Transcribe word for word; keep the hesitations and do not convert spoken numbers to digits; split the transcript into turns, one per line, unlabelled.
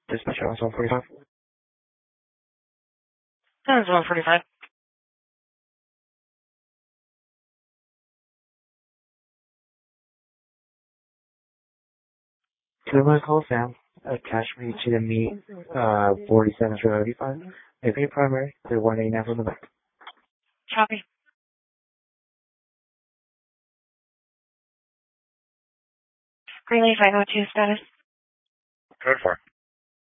Dispatch on one forty-five.
That was one forty-five.
Can I call Sam? Attach me to the meet, uh, forty-seven through eighty-five. If any primary, they're one eighty-nine from the back.
Copy. Greenlee five oh two status.
Code four.